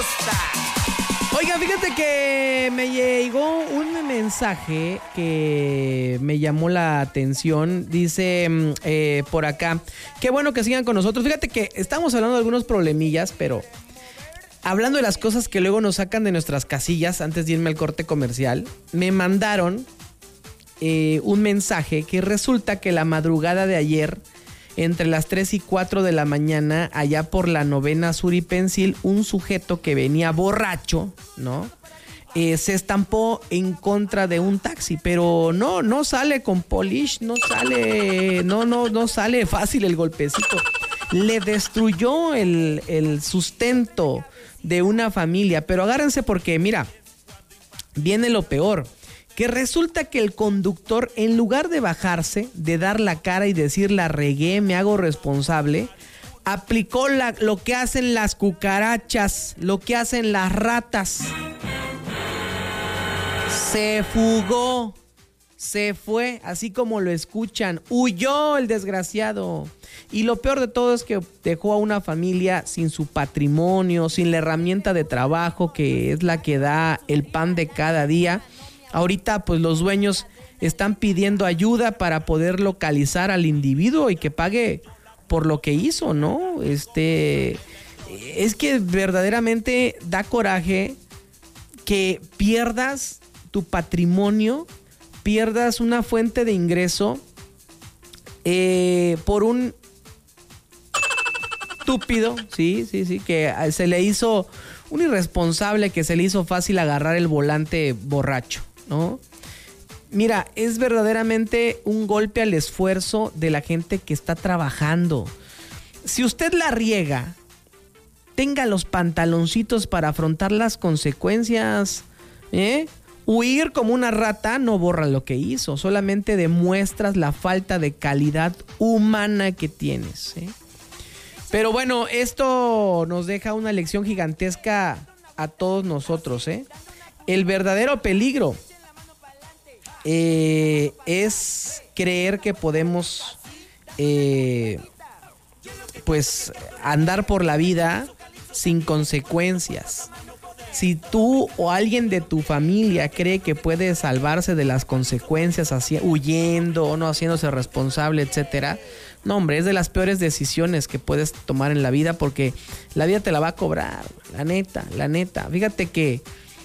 Oiga, fíjate que me llegó un mensaje que me llamó la atención. Dice por acá, qué bueno que sigan con nosotros. Fíjate que estamos hablando de algunos problemillas, pero hablando de las cosas que luego nos sacan de nuestras casillas antes de irme al corte comercial, me mandaron un mensaje que resulta que la madrugada de ayer, entre las 3 y 4 de la mañana, allá por la 9ª Sur y Pensil, un sujeto que venía borracho, ¿no? Se estampó en contra de un taxi, pero no sale con polish, no sale fácil el golpecito. Le destruyó el sustento de una familia, pero agárrense porque, mira, viene lo peor. Que resulta que el conductor, en lugar de bajarse, de dar la cara y decir la regué, me hago responsable, aplicó lo que hacen las cucarachas, lo que hacen las ratas. Se fugó, se fue, así como lo escuchan, huyó el desgraciado. Y lo peor de todo es que dejó a una familia sin su patrimonio, sin la herramienta de trabajo que es la que da el pan de cada día. Ahorita pues los dueños están pidiendo ayuda para poder localizar al individuo y que pague por lo que hizo, ¿no? Es que verdaderamente da coraje que pierdas tu patrimonio, pierdas una fuente de ingreso por un estúpido, sí, que se le hizo un irresponsable, que se le hizo fácil agarrar el volante borracho, ¿no? Mira, es verdaderamente un golpe al esfuerzo de la gente que está trabajando. Si usted la riega, tenga los pantaloncitos para afrontar las consecuencias, Huir como una rata no borra lo que hizo, solamente demuestras la falta de calidad humana que tienes, Pero bueno, esto nos deja una lección gigantesca a todos nosotros, El verdadero peligro es creer que podemos pues andar por la vida sin consecuencias. Si tú o alguien de tu familia cree que puede salvarse de las consecuencias huyendo o no haciéndose responsable, etcétera, no, hombre, es de las peores decisiones que puedes tomar en la vida, porque la vida te la va a cobrar, la neta. Fíjate que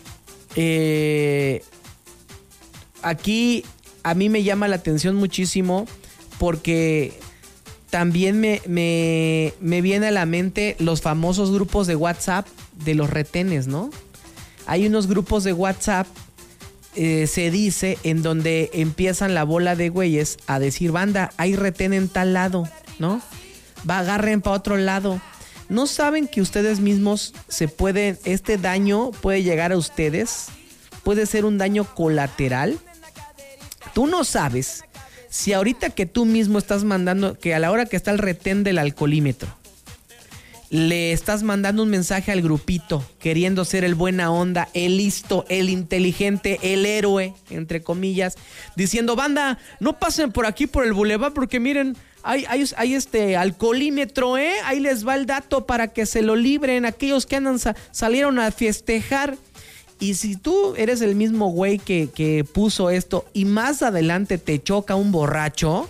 aquí a mí me llama la atención muchísimo, porque también me viene a la mente los famosos grupos de WhatsApp de los retenes, ¿no? Hay unos grupos de WhatsApp, se dice, en donde empiezan la bola de güeyes a decir, banda, hay retén en tal lado, ¿no? Agarren para otro lado. ¿No saben que ustedes mismos este daño puede llegar a ustedes? Puede ser un daño colateral. Tú no sabes si ahorita que tú mismo estás mandando, que a la hora que está el retén del alcoholímetro, le estás mandando un mensaje al grupito, queriendo ser el buena onda, el listo, el inteligente, el héroe, entre comillas, diciendo, banda, no pasen por aquí por el bulevar porque miren, hay alcoholímetro, ahí les va el dato para que se lo libren aquellos que salieron a festejar. Y si tú eres el mismo güey que puso esto y más adelante te choca un borracho,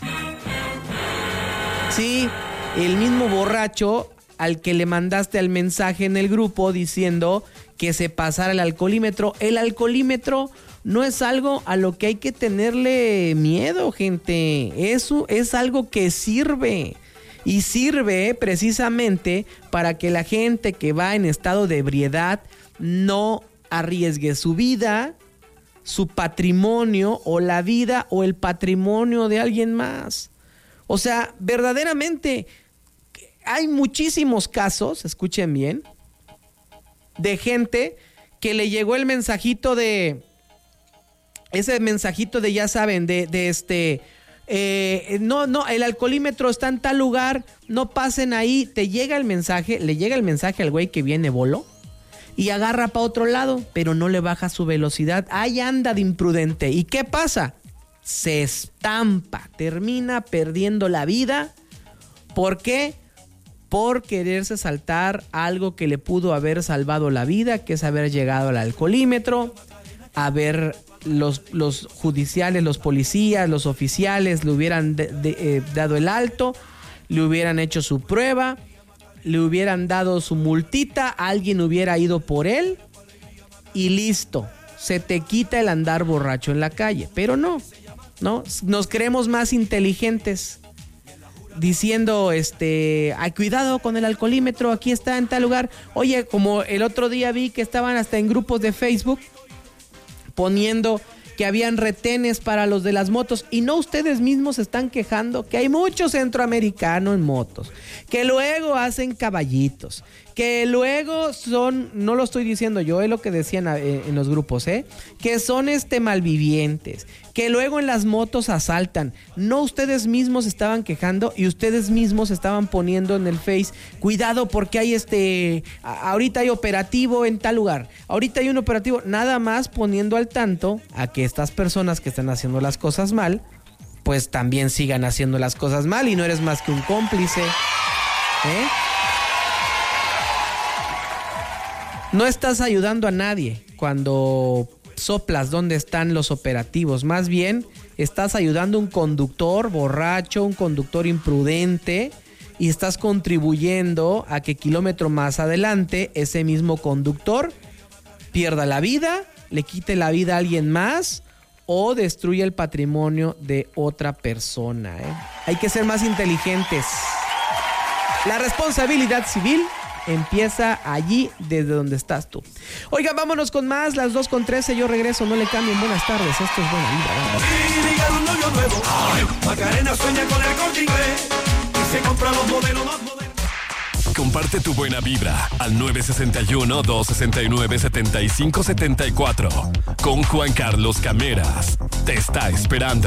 sí, el mismo borracho al que le mandaste el mensaje en el grupo diciendo que se pasara el alcoholímetro no es algo a lo que hay que tenerle miedo, gente. Eso es algo que sirve. Y sirve precisamente para que la gente que va en estado de ebriedad no arriesgue su vida, su patrimonio o la vida o el patrimonio de alguien más. O sea, verdaderamente hay muchísimos casos, escuchen bien, de gente que le llegó el mensajito ese mensajito de ya saben, no, el alcoholímetro está en tal lugar, no pasen ahí. Le llega el mensaje al güey que viene bolo y agarra para otro lado, pero no le baja su velocidad. Ahí anda de imprudente. ¿Y qué pasa? Se estampa, termina perdiendo la vida. ¿Por qué? por quererse saltar algo que le pudo haber salvado la vida, que es haber llegado al alcoholímetro, haber los judiciales, los policías, los oficiales le hubieran dado el alto, le hubieran hecho su prueba, le hubieran dado su multita, alguien hubiera ido por él y listo, se te quita el andar borracho en la calle. Pero no, nos creemos más inteligentes diciendo, ay, cuidado con el alcoholímetro, aquí está en tal lugar. Oye, como el otro día vi que estaban hasta en grupos de Facebook poniendo que habían retenes para los de las motos, y no ustedes mismos se están quejando que hay mucho centroamericano en motos, que luego hacen caballitos, que luego son, no lo estoy diciendo yo, es lo que decían en los grupos, que son malvivientes, que luego en las motos asaltan. No, ustedes mismos estaban quejando y ustedes mismos estaban poniendo en el Face, cuidado porque hay ahorita hay operativo en tal lugar, ahorita hay un operativo, nada más poniendo al tanto a que estas personas que están haciendo las cosas mal, pues también sigan haciendo las cosas mal, y no eres más que un cómplice, No estás ayudando a nadie cuando soplas dónde están los operativos. Más bien, estás ayudando a un conductor borracho, un conductor imprudente, y estás contribuyendo a que kilómetro más adelante ese mismo conductor pierda la vida, le quite la vida a alguien más o destruya el patrimonio de otra persona. Hay que ser más inteligentes. La responsabilidad civil empieza allí, desde donde estás tú. Oigan, vámonos con más, las 2:13, yo regreso, no le cambien. Buenas tardes, esto es Buena Vibra. Un novio nuevo. Ay, Macarena sueña con el Corte Inglés y se compra los modelos más modernos. Comparte tu buena vibra al 961-269-7574 con Juan Carlos Cameras. Te está esperando.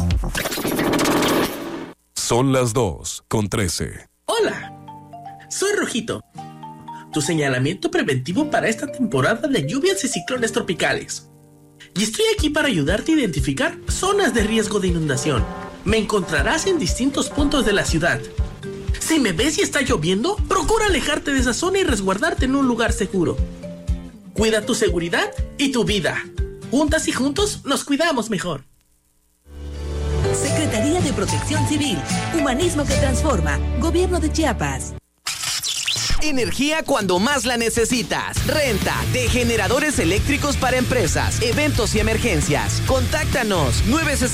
Son las 2:13. Hola, soy Rojito, tu señalamiento preventivo para esta temporada de lluvias y ciclones tropicales. Y estoy aquí para ayudarte a identificar zonas de riesgo de inundación. Me encontrarás en distintos puntos de la ciudad. Si me ves y está lloviendo, procura alejarte de esa zona y resguardarte en un lugar seguro. Cuida tu seguridad y tu vida. Juntas y juntos nos cuidamos mejor. Secretaría de Protección Civil, Humanismo que Transforma, Gobierno de Chiapas. Energía cuando más la necesitas. Renta de generadores eléctricos para empresas, eventos y emergencias. Contáctanos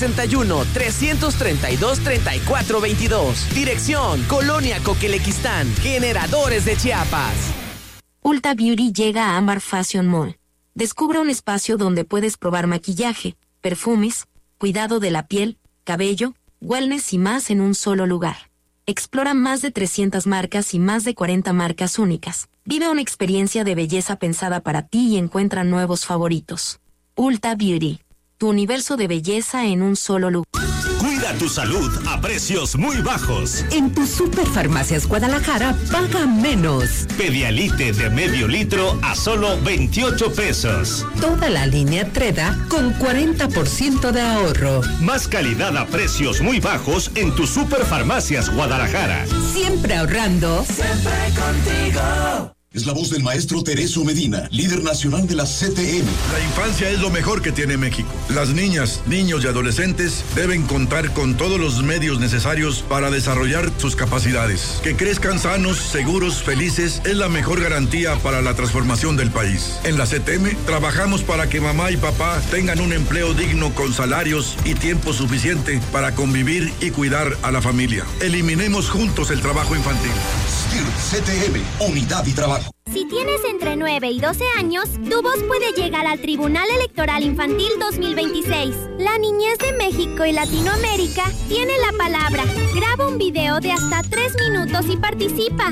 961-332-3422. Dirección Colonia Coquelequistán. Generadores de Chiapas. Ulta Beauty llega a Amar Fashion Mall. Descubra un espacio donde puedes probar maquillaje, perfumes, cuidado de la piel, cabello, wellness y más en un solo lugar. Explora más de 300 marcas y más de 40 marcas únicas. Vive una experiencia de belleza pensada para ti y encuentra nuevos favoritos. Ulta Beauty, tu universo de belleza en un solo lugar. Cuida tu salud a precios muy bajos. En tu Superfarmacias Guadalajara, paga menos. Pedialite de medio litro a solo 28 pesos. Toda la línea Treda con 40% de ahorro. Más calidad a precios muy bajos en tu Superfarmacias Guadalajara. Siempre ahorrando. Siempre contigo. Es la voz del maestro Tereso Medina, líder nacional de la CTM. La infancia es lo mejor que tiene México. Las niñas, niños y adolescentes deben contar con todos los medios necesarios para desarrollar sus capacidades. Que crezcan sanos, seguros, felices es la mejor garantía para la transformación del país. En la CTM trabajamos para que mamá y papá tengan un empleo digno con salarios y tiempo suficiente para convivir y cuidar a la familia. Eliminemos juntos el trabajo infantil. CTM, Unidad y Trabajo. Si tienes entre 9 y 12 años, tu voz puede llegar al Tribunal Electoral Infantil 2026. La niñez de México y Latinoamérica tiene la palabra. Graba un video de hasta 3 minutos y participa.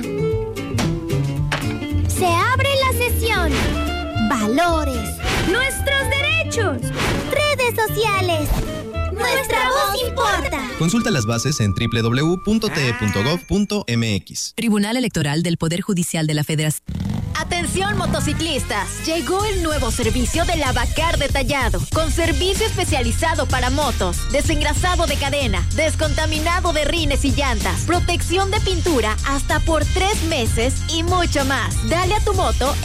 Se abre la sesión. Valores. Nuestros derechos. Redes sociales. Nuestra voz importa. Consulta las bases en www.te.gov.mx. Tribunal Electoral del Poder Judicial de la Federación. Atención motociclistas, llegó el nuevo servicio de Lavacar Detallado, con servicio especializado para motos, desengrasado de cadena, descontaminado de rines y llantas, protección de pintura hasta por 3 meses y mucho más. Dale a tu moto